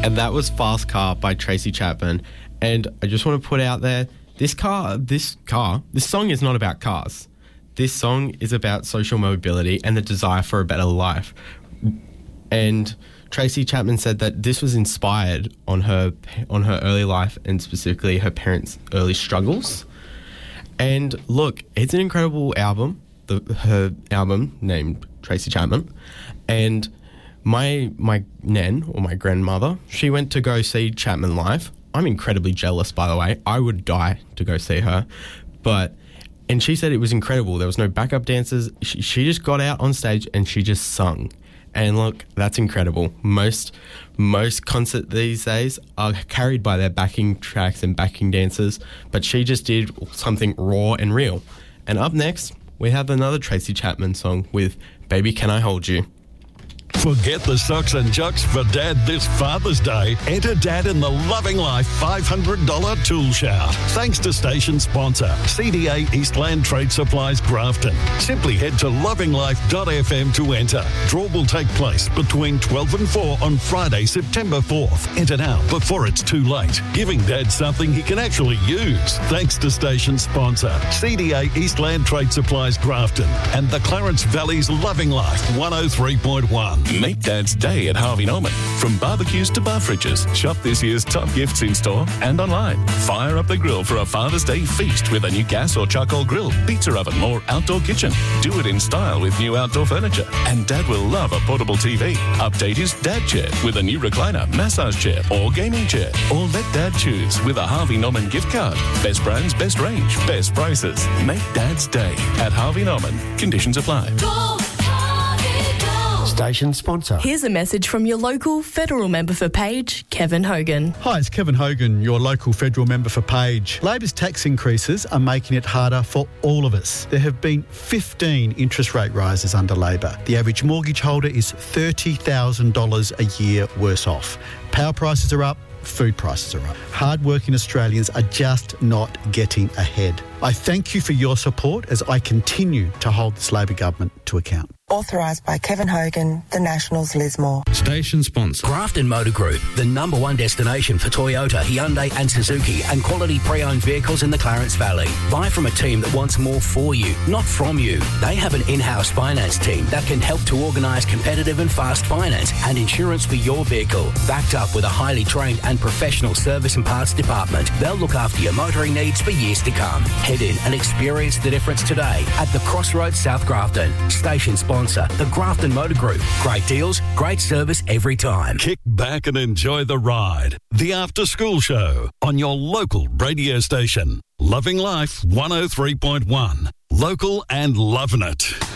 And that was Fast Car by Tracy Chapman. And I just want to put out there, this song is not about cars. This song is about social mobility and the desire for a better life. And Tracy Chapman said that this was inspired on her early life and specifically her parents' early struggles. And look, it's an incredible album, her album named Tracy Chapman. And my nan, or my grandmother, she went to go see Chapman live. I'm incredibly jealous, by the way. I would die to go see her. And she said it was incredible. There was no backup dancers. She just got out on stage and she just sung. And look, that's incredible. Most concerts these days are carried by their backing tracks and backing dancers, but she just did something raw and real. And up next, we have another Tracy Chapman song with Baby Can I Hold You. Forget the socks and jocks for Dad this Father's Day. Enter Dad in the Loving Life $500 tool shout. Thanks to station sponsor, CDA Eastland Trade Supplies Grafton. Simply head to lovinglife.fm to enter. Draw will take place between 12 and 4 on Friday, September 4th. Enter now before it's too late. Giving Dad something he can actually use. Thanks to station sponsor, CDA Eastland Trade Supplies Grafton and the Clarence Valley's Loving Life 103.1. Make Dad's day at Harvey Norman. From barbecues to bar fridges, shop this year's top gifts in store and online. Fire up the grill for a Father's Day feast with a new gas or charcoal grill, pizza oven or outdoor kitchen. Do it in style with new outdoor furniture. And Dad will love a portable TV. Update his Dad chair with a new recliner, massage chair or gaming chair. Or let Dad choose with a Harvey Norman gift card. Best brands, best range, best prices. Make Dad's day at Harvey Norman. Conditions apply. Station sponsor. Here's a message from your local federal member for Page, Kevin Hogan. Hi, it's Kevin Hogan, your local federal member for Page. Labor's tax increases are making it harder for all of us. There have been 15 interest rate rises under Labor. The average mortgage holder is $30,000 a year worse off. Power prices are up. Food prices are up. Hard-working Australians are just not getting ahead. I thank you for your support as I continue to hold this Labor government to account. Authorised by Kevin Hogan, the Nationals Lismore. Station sponsor. Grafton Motor Group, the number one destination for Toyota, Hyundai and Suzuki and quality pre-owned vehicles in the Clarence Valley. Buy from a team that wants more for you, not from you. They have an in-house finance team that can help to organise competitive and fast finance and insurance for your vehicle. Backed up with a highly trained and professional service and parts department, they'll look after your motoring needs for years to come. Head in and experience the difference today at the Crossroads South Grafton. Station sponsor, the Grafton Motor Group. Great deals, great service every time. Kick back and enjoy the ride. The After School Show on your local radio station. Loving Life 103.1. Local and loving it.